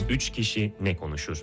Üç kişi ne konuşur?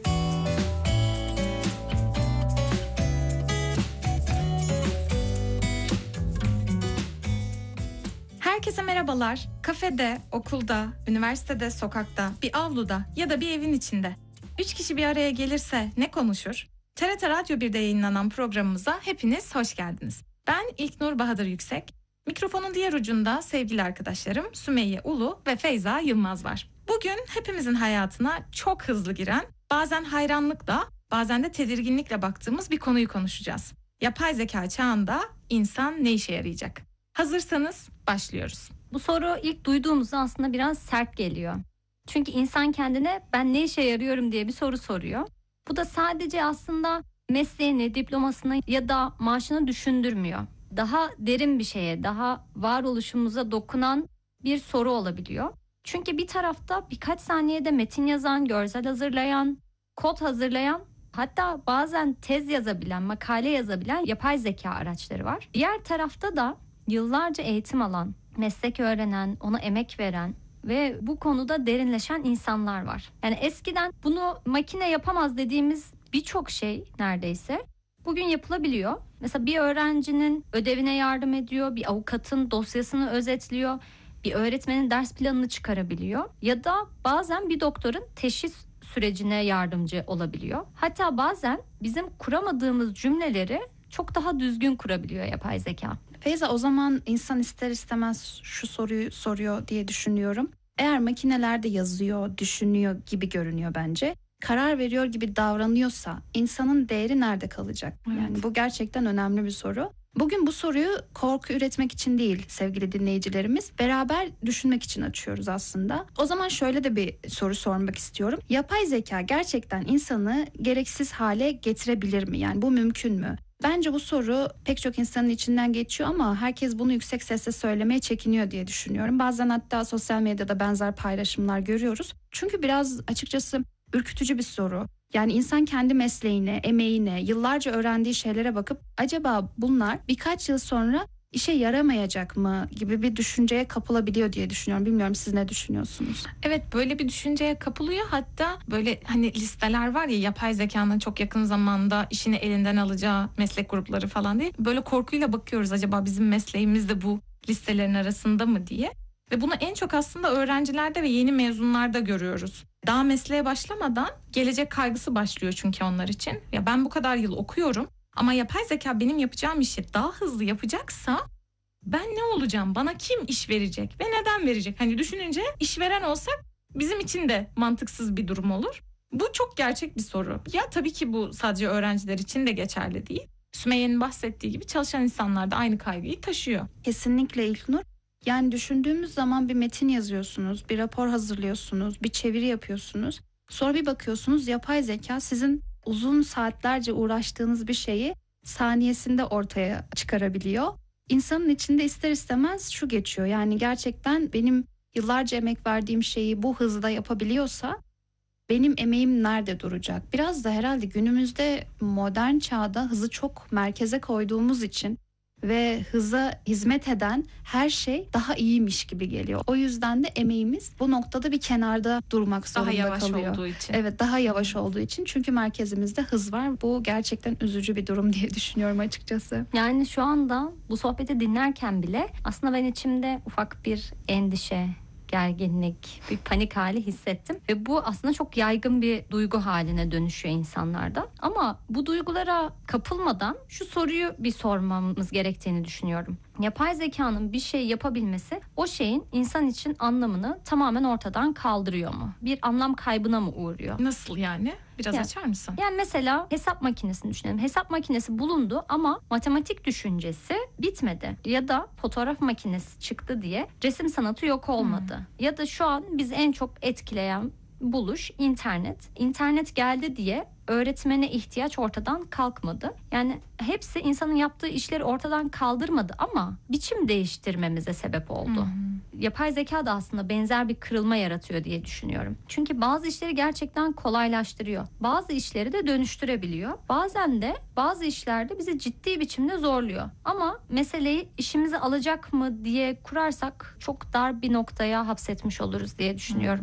Herkese merhabalar. Kafede, okulda, üniversitede, sokakta, bir avluda ya da bir evin içinde. Üç kişi bir araya gelirse ne konuşur? TRT Radyo 1'de yayınlanan programımıza hepiniz hoş geldiniz. Ben İlknur Bahadır Yüksek. Mikrofonun diğer ucunda sevgili arkadaşlarım Sümeyye Ulu ve Feyza Yılmaz var. Bugün hepimizin hayatına çok hızlı giren, bazen hayranlıkla, bazen de tedirginlikle baktığımız bir konuyu konuşacağız. Yapay zeka çağında insan ne işe yarayacak? Hazırsanız başlıyoruz. Bu soru ilk duyduğumuzda aslında biraz sert geliyor. Çünkü insan kendine ben ne işe yarıyorum diye bir soru soruyor. Bu da sadece aslında mesleğini, diplomasını ya da maaşını düşündürmüyor. Daha derin bir şeye, daha varoluşumuza dokunan bir soru olabiliyor. Çünkü bir tarafta birkaç saniyede metin yazan, görsel hazırlayan, kod hazırlayan, hatta bazen tez yazabilen, makale yazabilen yapay zeka araçları var. Diğer tarafta da yıllarca eğitim alan, meslek öğrenen, ona emek veren ve bu konuda derinleşen insanlar var. Yani eskiden bunu makine yapamaz dediğimiz birçok şey neredeyse bugün yapılabiliyor. Mesela bir öğrencinin ödevine yardım ediyor, bir avukatın dosyasını özetliyor, bir öğretmenin ders planını çıkarabiliyor ya da bazen bir doktorun teşhis sürecine yardımcı olabiliyor. Hatta bazen bizim kuramadığımız cümleleri çok daha düzgün kurabiliyor yapay zeka. Feyza, o zaman insan ister istemez şu soruyu soruyor diye düşünüyorum. Eğer makineler de yazıyor, düşünüyor gibi görünüyor bence. Karar veriyor gibi davranıyorsa insanın değeri nerede kalacak? Evet. Yani bu gerçekten önemli bir soru. Bugün bu soruyu korku üretmek için değil sevgili dinleyicilerimiz, beraber düşünmek için açıyoruz aslında. O zaman şöyle de bir soru sormak istiyorum. Yapay zeka gerçekten insanı gereksiz hale getirebilir mi? Yani bu mümkün mü? Bence bu soru pek çok insanın içinden geçiyor ama herkes bunu yüksek sesle söylemeye çekiniyor diye düşünüyorum. Bazen hatta sosyal medyada benzer paylaşımlar görüyoruz. Çünkü biraz açıkçası ürkütücü bir soru. Yani insan kendi mesleğine, emeğine, yıllarca öğrendiği şeylere bakıp acaba bunlar birkaç yıl sonra işe yaramayacak mı gibi bir düşünceye kapılabiliyor diye düşünüyorum. Bilmiyorum, siz ne düşünüyorsunuz? Evet, böyle bir düşünceye kapılıyor. Hatta böyle hani listeler var ya, yapay zekanın çok yakın zamanda işini elinden alacağı meslek grupları falan diye. Böyle korkuyla bakıyoruz, acaba bizim mesleğimiz de bu listelerin arasında mı diye. Ve bunu en çok aslında öğrencilerde ve yeni mezunlarda görüyoruz. Daha mesleğe başlamadan gelecek kaygısı başlıyor çünkü onlar için. Ya ben bu kadar yıl okuyorum ama yapay zeka benim yapacağım işi daha hızlı yapacaksa ben ne olacağım? Bana kim iş verecek ve neden verecek? Hani düşününce işveren olsak bizim için de mantıksız bir durum olur. Bu çok gerçek bir soru. Ya tabii ki bu sadece öğrenciler için de geçerli değil. Sümeyye'nin bahsettiği gibi çalışan insanlar da aynı kaygıyı taşıyor. Kesinlikle İlknur. Yani düşündüğümüz zaman bir metin yazıyorsunuz, bir rapor hazırlıyorsunuz, bir çeviri yapıyorsunuz. Sonra bir bakıyorsunuz yapay zeka sizin uzun saatlerce uğraştığınız bir şeyi saniyesinde ortaya çıkarabiliyor. İnsanın içinde ister istemez şu geçiyor. Yani gerçekten benim yıllarca emek verdiğim şeyi bu hızda yapabiliyorsa benim emeğim nerede duracak? Biraz da herhalde günümüzde modern çağda hızı çok merkeze koyduğumuz için ve hıza hizmet eden her şey daha iyiymiş gibi geliyor. O yüzden de emeğimiz bu noktada bir kenarda durmak zorunda Daha yavaş kalıyor. olduğu için. Evet, daha yavaş olduğu için, çünkü merkezimizde hız var. Bu gerçekten üzücü bir durum diye düşünüyorum açıkçası. Yani şu anda bu sohbeti dinlerken bile aslında ben içimde ufak bir endişe, gerginlik, bir panik hali hissettim. Ve bu aslında çok yaygın bir duygu haline dönüşüyor insanlarda. Ama bu duygulara kapılmadan şu soruyu bir sormamız gerektiğini düşünüyorum. Yapay zekanın bir şey yapabilmesi o şeyin insan için anlamını tamamen ortadan kaldırıyor mu? Bir anlam kaybına mı uğruyor? Nasıl yani? Biraz Ya- açar mısın? Yani mesela hesap makinesini düşünelim. Hesap makinesi bulundu ama matematik düşüncesi bitmedi. Ya da fotoğraf makinesi çıktı diye resim sanatı yok olmadı. Ya da şu an bizi en çok etkileyen buluş internet. İnternet geldi diye öğretmene ihtiyaç ortadan kalkmadı. Yani hepsi insanın yaptığı işleri ortadan kaldırmadı ama biçim değiştirmemize sebep oldu. Yapay zeka da aslında benzer bir kırılma yaratıyor diye düşünüyorum. Çünkü bazı işleri gerçekten kolaylaştırıyor. Bazı işleri de dönüştürebiliyor. Bazen de bazı işlerde bizi ciddi biçimde zorluyor. Ama meseleyi işimize alacak mı diye kurarsak çok dar bir noktaya hapsetmiş oluruz diye düşünüyorum.